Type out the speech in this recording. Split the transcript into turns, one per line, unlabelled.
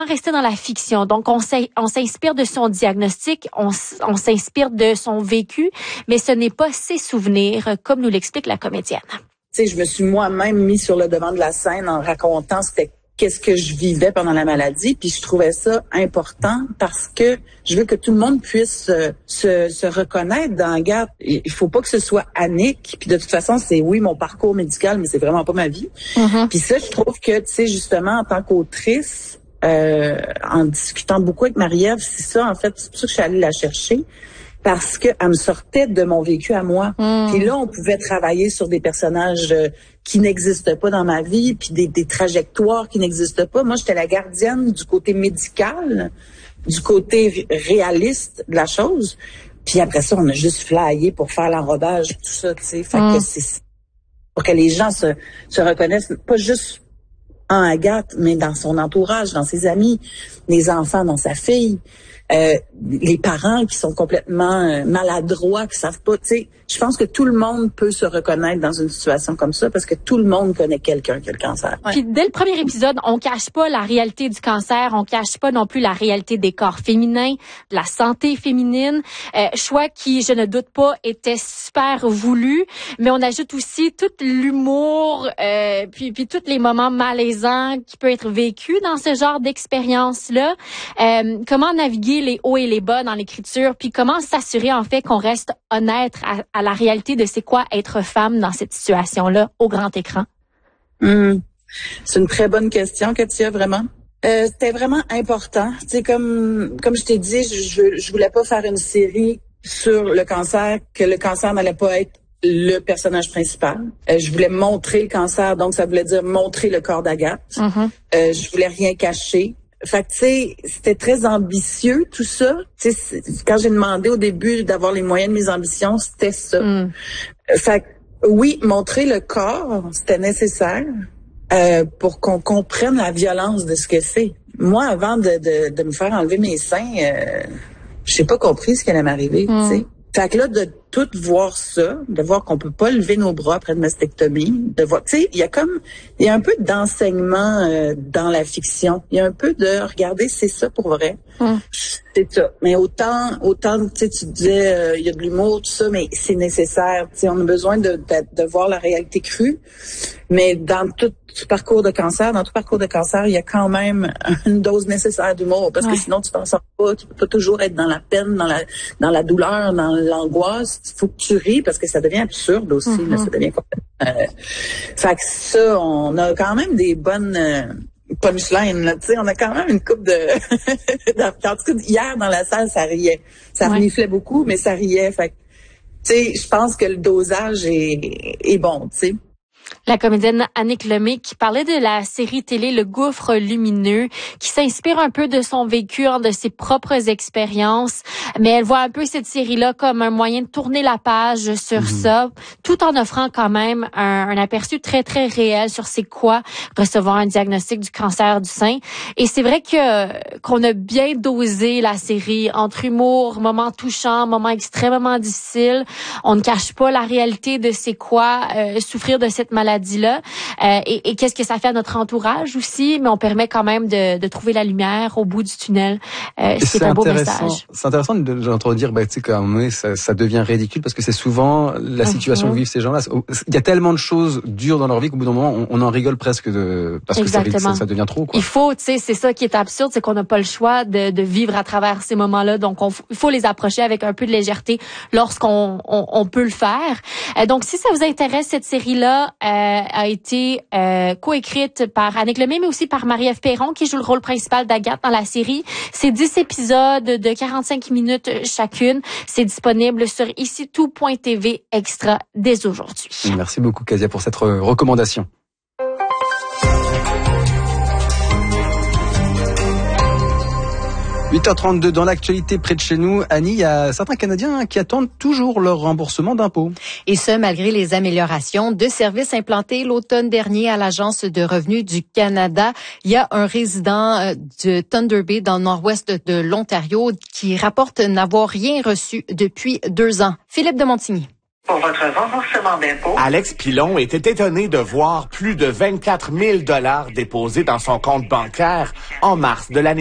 rester dans la fiction. Donc, on s'inspire de son diagnostic, on s'inspire de son vécu, mais ce n'est pas ses souvenirs, comme nous l'explique la comédienne.
Tu sais, je me suis moi-même mis sur le devant de la scène en racontant qu'est-ce que je vivais pendant la maladie, puis je trouvais ça important parce que je veux que tout le monde puisse se reconnaître dans la garde. Il faut pas que ce soit Annick, puis de toute façon, c'est oui mon parcours médical, mais c'est vraiment pas ma vie. Mm-hmm. Puis ça, je trouve que, tu sais, justement, en tant qu'autrice, en discutant beaucoup avec Marie-Ève, c'est ça, en fait, c'est pour ça que je suis allée la chercher. Parce que elle me sortait de mon vécu à moi. Puis là, on pouvait travailler sur des personnages qui n'existent pas dans ma vie, puis des trajectoires qui n'existent pas. Moi, j'étais la gardienne du côté médical, du côté réaliste de la chose. Puis après ça, on a juste flyé pour faire l'enrobage, tout ça, tu sais. Fait que c'est pour que les gens se reconnaissent, pas juste en Agathe, mais dans son entourage, dans ses amis, les enfants, dans sa fille. Les parents qui sont complètement maladroits, qui savent pas, tu sais, je pense que tout le monde peut se reconnaître dans une situation comme ça parce que tout le monde connaît quelqu'un qui a le cancer.
Ouais. Puis dès le premier épisode, on cache pas la réalité du cancer, on cache pas non plus la réalité des corps féminins, de la santé féminine, choix qui, je ne doute pas, était super voulu, mais on ajoute aussi tout l'humour, puis tous les moments malaisants qui peuvent être vécus dans ce genre d'expérience-là. Comment naviguer les hauts et les bas dans l'écriture, puis comment s'assurer en fait qu'on reste honnête à la réalité de c'est quoi être femme dans cette situation-là au grand écran?
C'est une très bonne question, Katia, vraiment. C'était vraiment important. Tu sais, comme je t'ai dit, je voulais pas faire une série sur le cancer, que le cancer n'allait pas être le personnage principal. Je voulais montrer le cancer, donc ça voulait dire montrer le corps d'Agathe. Je voulais rien cacher. Fait que, tu sais, c'était très ambitieux, tout ça. Tu sais, quand j'ai demandé au début d'avoir les moyens de mes ambitions, c'était ça. Fait que, oui, montrer le corps, c'était nécessaire pour qu'on comprenne la violence de ce que c'est. Moi, avant de me faire enlever mes seins, j'ai pas compris ce qui allait m'arriver, tu sais. Fait que là, de tout voir ça, de voir qu'on peut pas lever nos bras après une mastectomie, de voir, tu sais, il y a un peu d'enseignement dans la fiction. Il y a un peu de, regardez, c'est ça pour vrai. C'est ça. Mais autant, tu sais, tu disais, il y a de l'humour, tout ça, mais c'est nécessaire. Tu sais, on a besoin de voir la réalité crue. Mais dans tout parcours de cancer, il y a quand même une dose nécessaire d'humour parce que sinon tu t'en sors pas. Tu peux pas toujours être dans la peine, dans la douleur, dans l'angoisse. Il faut que tu ris parce que ça devient absurde aussi. Là, ça devient complètement... Fait que ça, on a quand même des bonnes punchlines. Là, tu sais, on a quand même une coupe de... en tout cas, hier dans la salle, ça riait. Ça reniflait beaucoup, mais ça riait. Fait que, tu sais, je pense que le dosage est bon, tu sais.
La comédienne Annick Lemay qui parlait de la série télé Le Gouffre lumineux, qui s'inspire un peu de son vécu, de ses propres expériences, mais elle voit un peu cette série-là comme un moyen de tourner la page sur ça, tout en offrant quand même un aperçu très, très réel sur c'est quoi recevoir un diagnostic du cancer du sein. Et c'est vrai qu'on a bien dosé la série entre humour, moments touchants, moments extrêmement difficiles. On ne cache pas la réalité de c'est quoi souffrir de cette maladie-là et qu'est-ce que ça fait à notre entourage aussi, mais on permet quand même de trouver la lumière au bout du tunnel, ce qui est un beau message.
C'est intéressant d'entendre dire, tu sais, qu'à un moment donné, ça devient ridicule parce que c'est souvent la situation que vivent ces gens-là. Il y a tellement de choses dures dans leur vie qu'au bout d'un moment, on en rigole presque parce que ça devient trop, quoi.
Il faut, tu sais, c'est ça qui est absurde, c'est qu'on n'a pas le choix de vivre à travers ces moments-là, donc il faut les approcher avec un peu de légèreté lorsqu'on peut le faire. Donc, si ça vous intéresse, cette série-là a été coécrite par Annick Lemay, mais aussi par Marie-Ève Perron, qui joue le rôle principal d'Agathe dans la série. C'est 10 épisodes de 45 minutes chacune. C'est disponible sur icitout.tv extra dès aujourd'hui.
Merci beaucoup, Katia, pour cette recommandation. 8h32 dans l'actualité près de chez nous. Annie, il y a certains Canadiens qui attendent toujours leur remboursement d'impôts.
Et ce, malgré les améliorations de services implantés l'automne dernier à l'Agence de revenus du Canada. Il y a un résident de Thunder Bay dans le nord-ouest de l'Ontario qui rapporte n'avoir rien reçu depuis 2 ans. Philippe de Montigny.
Pour votre remboursement d'impôt. Alex Pilon était étonné de voir plus de 24 000 $ déposés dans son compte bancaire en mars de l'année